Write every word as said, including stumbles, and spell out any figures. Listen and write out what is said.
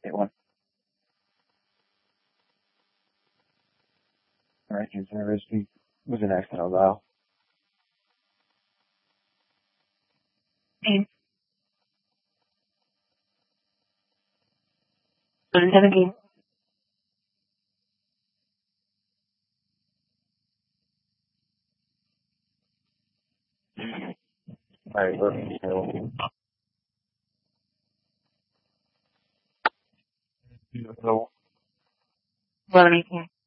Eight one. Alright, James University was an accident allow. Eight. Seventeen. Alright, working still. Hello. Eleven eighteen.